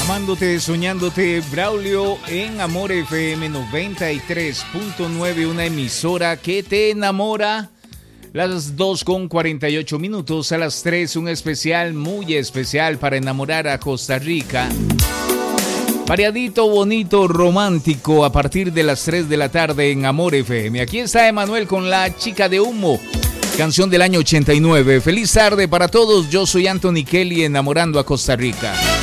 Amándote, soñándote, Braulio en Amor FM 93.9, una emisora que te enamora. Las 2:48, a las 3, un especial, muy especial para enamorar a Costa Rica. Variadito, bonito, romántico, a partir de las 3 de la tarde en Amor FM. Aquí está Emanuel con La Chica de Humo, canción del año 89. Feliz tarde para todos, yo soy Anthony Kelly, enamorando a Costa Rica.